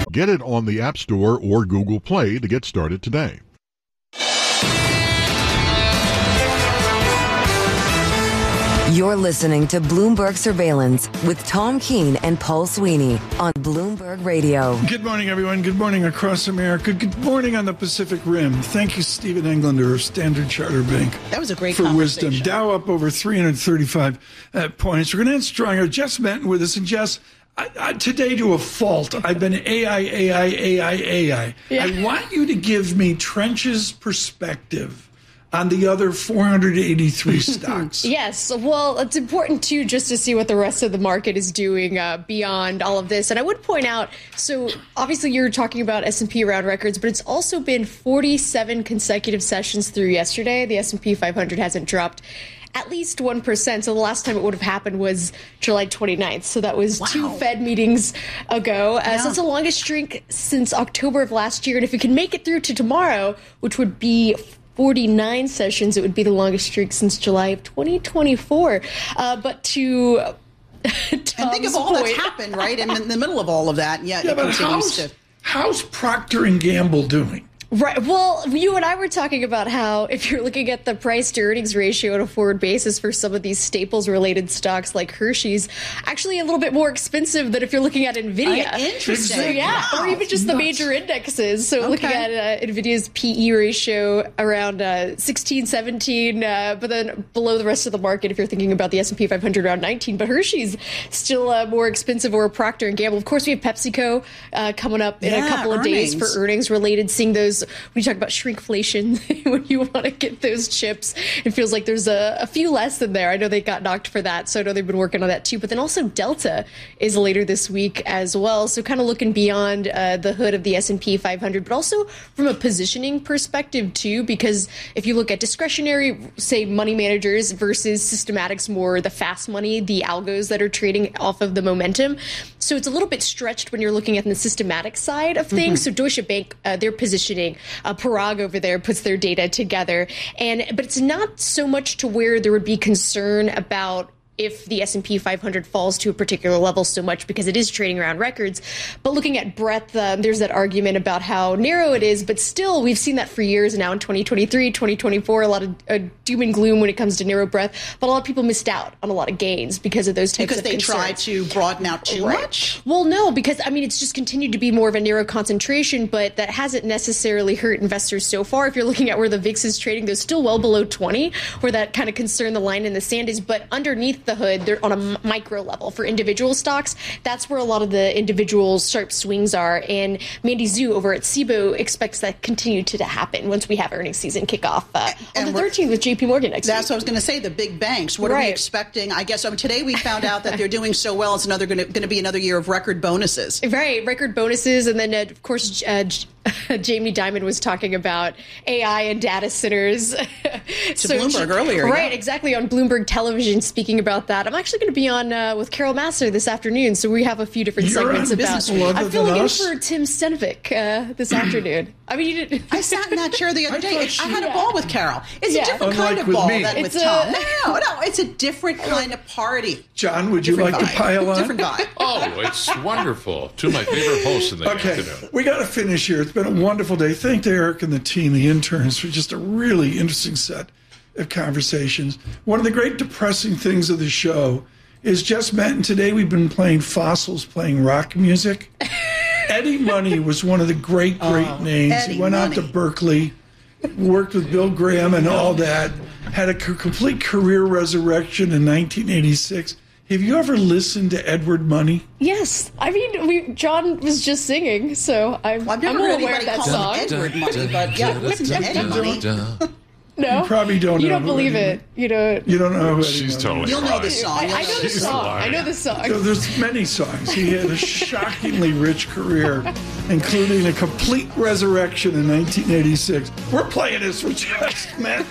Get it on the App Store or Google Play to get started today. You're listening to Bloomberg Surveillance with Tom Keene and Paul Sweeney on Bloomberg Radio. Good morning, everyone. Good morning across America. Good morning on the Pacific Rim. Thank you, Stephen Englander of Standard Chartered Bank. That was a great for conversation. wisdom. Dow up over 335 points. We're going to end stronger. Jess Menton with us. And Jess, today to a fault, I've been AI. Yeah. I want you to give me Trench's perspective on the other 483 stocks. Yes. Well, it's important, too, just to see what the rest of the market is doing beyond all of this. And I would point out, so obviously you're talking about S&P around records, but it's also been 47 consecutive sessions through yesterday. The S&P 500 hasn't dropped at least 1%. So the last time it would have happened was July 29th. So that was two Fed meetings ago. So it's the longest streak since October of last year. And if it can make it through to tomorrow, which would be 49 sessions, it would be the longest streak since July of 2024. But to and think of all that's happened, right? And in the middle of all of that, it continues to. How's Procter & Gamble doing? Right. Well, you and I were talking about how if you're looking at the price to earnings ratio on a forward basis for some of these staples related stocks like Hershey's, actually a little bit more expensive than if you're looking at NVIDIA. Interesting. So, yeah. Wow. Or even just the major indexes. So looking at NVIDIA's PE ratio around 16, 17, but then below the rest of the market if you're thinking about the S&P 500 around 19. But Hershey's still more expensive, or Procter & Gamble. Of course, we have PepsiCo coming up in a couple of days for earnings related, seeing those. When you talk about shrinkflation, when you want to get those chips, it feels like there's a few less than there. I know they got knocked for that, so I know they've been working on that too. But then also Delta is later this week as well. So kind of looking beyond the hood of the S&P 500, but also from a positioning perspective too, because if you look at discretionary, say, money managers versus systematics, more the fast money, the algos that are trading off of the momentum. So it's a little bit stretched when you're looking at the systematic side of things. So Deutsche Bank, they're positioning. Parag over there puts their data together, but it's not so much to where there would be concern about if the S&P 500 falls to a particular level so much, because it is trading around records. But looking at breadth, there's that argument about how narrow it is, but still we've seen that for years now in 2023, 2024, a lot of doom and gloom when it comes to narrow breadth. But a lot of people missed out on a lot of gains because of those types of concerns. Because they tried to broaden out too much? Well, no, because, it's just continued to be more of a narrow concentration, but that hasn't necessarily hurt investors so far. If you're looking at where the VIX is trading, they're still well below 20, where that kind of concern, the line in the sand is. But underneath the hood, they're on a micro level for individual stocks. That's where a lot of the individual sharp swings are. And Mandy Zhu over at SIBO expects that continue to happen once we have earnings season kick off on the 13th with JP Morgan next week. That's what I was going to say, the big banks. What are we expecting? I guess today we found out that they're doing so well, it's going to be another year of record bonuses. Right, record bonuses. And then, of course, Jamie Dimon was talking about AI and data centers. To Bloomberg earlier. Right, exactly, on Bloomberg Television speaking about that. I'm actually going to be on with Carol Massar this afternoon, so we have a few different segments about. I'm filling in for Tim Stenovic this afternoon. You didn't. I sat in that chair the other day. I had a ball with Carol. It's a different kind of ball than with Tom. No, it's a different kind of party. John, would you like to pile on? Different guy. Oh, it's wonderful. Two of my favorite hosts in the afternoon. We got to finish here. It's been a wonderful day. Thank Eric and the team, the interns, for just a really interesting set of conversations. One of the great depressing things of the show is Jess Menton. Today we've been playing Fossils, playing rock music. Eddie Money was one of the great names. Eddie he went Money. out to Berkeley, worked with Bill Graham and all that, had a complete career resurrection in 1986. Have you ever listened to Edward Money? Yes. John was just singing, so I'm never well heard aware of anybody that call song. him Edward Money, but listen to Eddie Money. No, you probably don't. You know don't believe it. You don't know who She's Eddie totally. You'll know the song. I know the song. I know the song. So there's many songs. He had a shockingly rich career, including a complete resurrection in 1986. We're playing this with Jess Menton.